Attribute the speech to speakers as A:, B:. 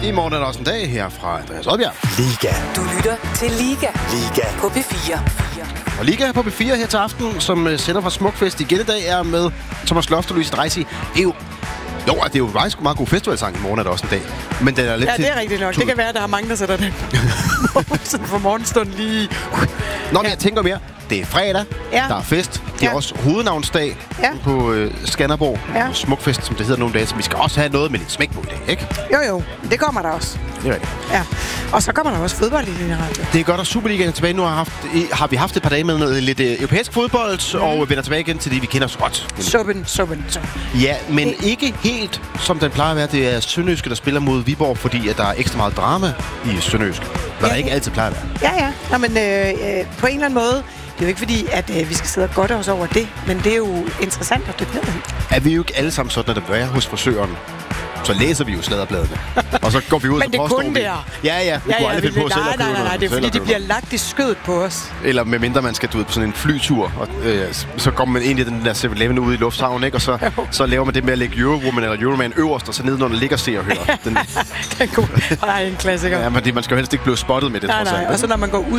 A: I morgen er der også en dag her fra Andreas Oddbjerg.
B: Liga.
C: Du lytter til Liga.
B: Liga.
C: På P4.
A: Og Liga på P4 her til aften, som sender fra Smukfest igen i dag, er med Thomas Loft og Louise Dreisig. Det er jo faktisk meget god festivalsang. I morgen er der også en dag. Men den er lidt
D: det er rigtigt nok. Det kan være, at der er mange, der sætter den for morgenstunden lige.
A: Nå, men jeg tænker mere. Det er fredag.
D: Ja.
A: Der er fest. Det er også hovednavnsdag på Skanderborg.
D: Ja.
A: Smukfest, som det hedder nogle dage. Så vi skal også have noget med lidt smæk på i dag, ikke?
D: Jo. Det kommer der også.
A: Det er rigtigt.
D: Ja. Og så kommer der også fodbold i den radio.
A: Det er godt, at Superligaen er tilbage. Nu har vi haft et par dage med noget lidt europæisk fodbold, og vender tilbage igen til det, vi kender så godt.
D: Suppen.
A: Ja, men ikke helt, som den plejer at være. Det er Sønderjyske, der spiller mod Viborg, fordi at der er ekstra meget drama i Sønderjyske. Hvad der ikke altid plejer at være.
D: Ja. Nå, men på en eller anden måde, det er jo ikke fordi, at vi skal sidde og godte os over det, men det er jo interessant at dykke ned i.
A: Er vi jo ikke alle sammen sådan, at der er hos frisøren? Så læser vi jo sladderbladene. Og så går vi ud
D: men det
A: og påstår
D: kun der.
A: Ja. Vi kunne aldrig finde på at selv at købe
D: Nej. Det er fordi, de bliver lagt i skødet på os.
A: Eller medmindre man skal ud på sådan en flytur, og så kommer man ind i den der 7-Eleven ude i lufthavnen, ikke? Og så laver man det med at lægge Eurowoman eller Euroman øverst, og så nedenunder ligger Se og Hør.
D: Den er god. En klassiker.
A: Ja, men man skal jo helst ikke blive spottet med det, trods alt.
D: Og så når man går ud